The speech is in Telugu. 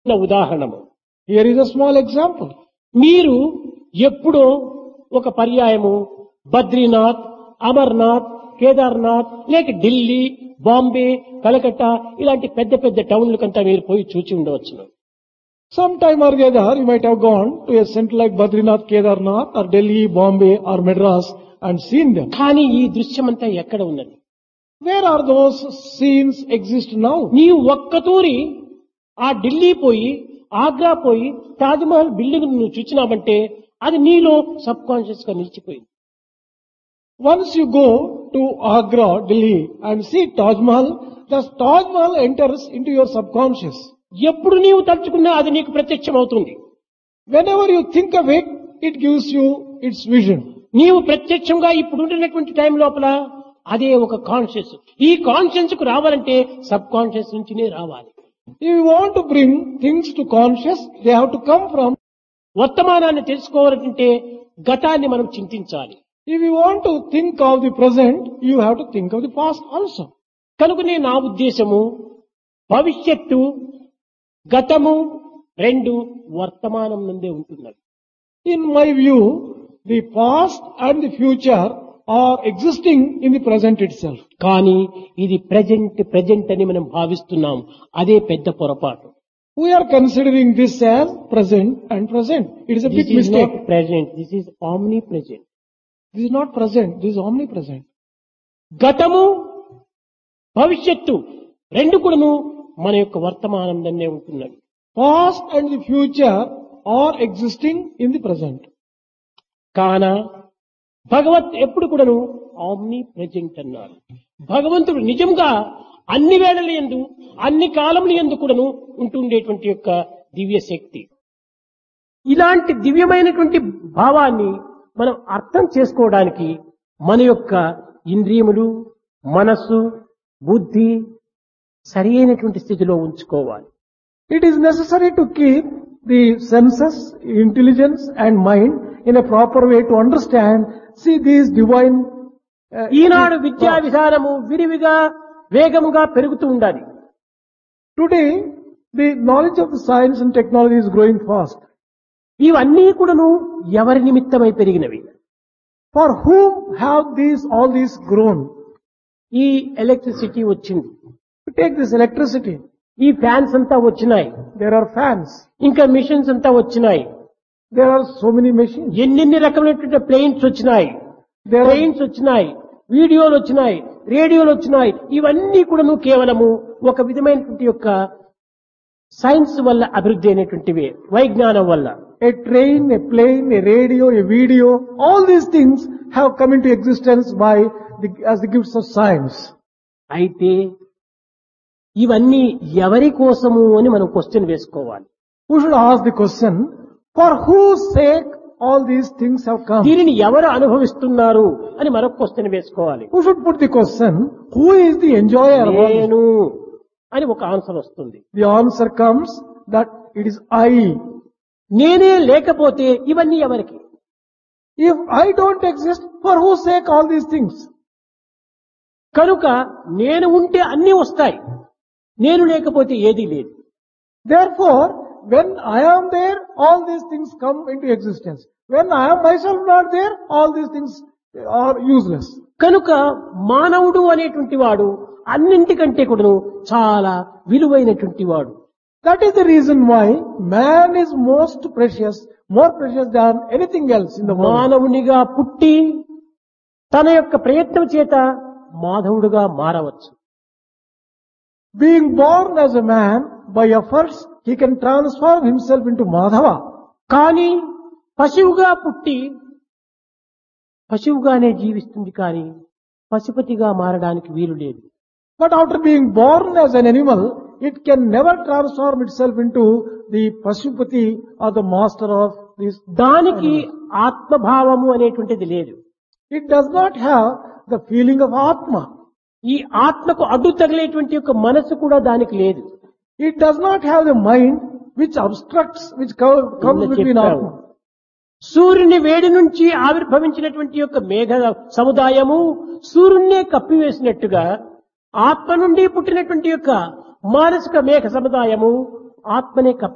ఉదాహరణము. Here is a small example. మీరు ఎప్పుడో ఒక పర్యాయము బద్రీనాథ్, అమర్నాథ్, కేదార్నాథ్ లేక ఢిల్లీ, బాంబే, కలకత్తా ఇలాంటి పెద్ద పెద్ద టౌన్లకంతా మీరు పోయి చూచి ఉండవచ్చును. Sometime or the other, you might have gone to a center like Badrinath, Kedarnath, or Delhi, Bombay, or Madras and seen them. కానీ ఈ దృశ్యమంతా ఎక్కడ ఉన్నది? Where are those scenes exist now? నీవు ఒక్కతూరి ఆ ఢిల్లీ పోయి, ఆగ్రా పోయి, తాజ్మహల్ బిల్డింగ్ నువ్వు చూచినావంటే అది నీలో సబ్ కాన్షియస్ గా నిలిచిపోయింది. Once you go to Agra, Delhi and see Taj Mahal, the Taj Mahal enters into your subconscious. ఎప్పుడు నీవు తలుచుకున్నా అది నీకు ప్రత్యక్షం అవుతుంది. Whenever you think of it, it gives you its vision. నీవు ప్రత్యక్షంగా ఇప్పుడు ఉంటున్నటువంటి టైం లోపల అదే ఒక కాన్షియస్. ఈ కాన్షియస్ కు రావాలంటే సబ్ కాన్షియస్ నుంచినే రావాలి. If you want to bring things to conscious, they have to come from. వర్తమానాన్ని తెలుసుకోవాలంటే గతాన్ని మనం చింతించాలి. If you want to think of the present, you have to think of the past also. కనుకనే నా ఉద్దేశము భవిష్యత్తు గతము రెండు వర్తమానం నుండే ఉంటున్నది. In my view, the past and the future are existing in the present itself. కానీ ఇది ప్రెజెంట్ అని మనం భావిస్తున్నాం. అదే పెద్ద పొరపాటు. We are considering this as present and present. It is a big This is mistake. not present. This is omnipresent. This is not present. This is omnipresent. గతము భవిష్యత్తు రెండు కూడాను మన యొక్క వర్తమానంలోనే ఉంటున్నవి. Past and the future are existing in the present. కాన భగవత్ ఎప్పుడు కూడాను ఆమ్ని ప్రెజెంట్ అన్నారు. భగవంతుడు నిజంగా అన్ని వేళల యందు అన్ని కాలముల యందు కూడాను ఉంటుండేటువంటి యొక్క దివ్య శక్తి. ఇలాంటి దివ్యమైనటువంటి భావాన్ని మనం అర్థం చేసుకోవడానికి మన యొక్క ఇంద్రియములు, మనస్సు, బుద్ధి సరి అయినటువంటి స్థితిలో ఉంచుకోవాలి. It is necessary to keep the senses, intelligence and mind in a proper way to understand, see these divine. ఈనాడు విద్యా విధానము విరివిగా వేగముగా పెరుగుతూ ఉండాలి. Today, the knowledge of the science and technology is growing fast. ఇవన్నీ కూడాను ఎవరి నిమిత్తమై పెరిగినవి? For whom have all these grown? ఈ ఎలక్ట్రిసిటీ వచ్చింది, Take this electricity. ఈ ఫ్యాన్స్ అంతా వచ్చినాయి, There are fans. ఇంకా మిషన్స్ అంతా వచ్చినాయి, There are so many machines. ఎన్నెన్ని రకమైనటువంటి ప్లేన్స్ వచ్చినాయి, There are, ట్రైన్స్ వచ్చినాయి, వీడియోలు వచ్చినాయి, రేడియోలు వచ్చినాయి. ఇవన్నీ కూడాను కేవలము ఒక విధమైనటువంటి యొక్క సైన్స్ వల్ల అభివృద్ధి అయినటువంటివి, వైజ్ఞానం వల్ల. a train, a plane, a radio, a video, all these things have come into existence as the gifts of science. అయితే ఇవన్నీ ఎవరి కోసము అని మనం క్వశ్చన్ వేసుకోవాలి. Who should ask the question, for whose sake all these things have come? దీనిని ఎవరు అనుభవిస్తున్నారు అని మరొక క్వశ్చన్ వేసుకోవాలి. Who should put the question, who is the enjoyer of all this? నేను అని ఒక ఆన్సర్ వస్తుంది. The answer comes that it is I. నేనే లేకపోతే ఇవన్నీ ఎవరికి? If I don't exist, for whose sake all these things? కనుక నేను ఉంటే అన్నీ వస్తాయి, నేను లేకపోతే ఏదీ లేదు. Therefore, when I am there, all these things come into existence. When I am myself not there, all these things are useless. కనుక మానవుడు అనేటువంటి వాడు అన్నింటికంటే కూడాను చాలా విలువైనటువంటి వాడు. That is the reason why man is most precious, more precious than anything else in the world. మానవునిగా పుట్టి తన యొక్క ప్రయత్నం చేత మాధవుడుగా మారవచ్చు. Being born as a man, by efforts, he can transform himself into Madhava. కానీ పశువుగా పుట్టి పశువుగానే జీవిస్తుంది, కానీ పశుపతిగా మారడానికి వీలు లేదు. But after being born as an animal, it can never transform itself into the Pashupati or the master of this. దానికి ఆత్మభావము అనేటువంటిది లేదు. It does not have the feeling of Atma. ఈ ఆత్మకు అడ్డు తగిలేటువంటి యొక్క మనసు కూడా దానికి లేదు. It does not have the mind which obstructs, which comes between Atma. సూర్యుని వేడి నుంచి ఆవిర్భవించినటువంటి యొక్క మేఘ సముదాయము సూర్యున్నే కప్పివేసినట్టుగా ఆత్మ నుండి పుట్టినటువంటి యొక్క మానసిక మేఘ సముదాయము ఆత్మనే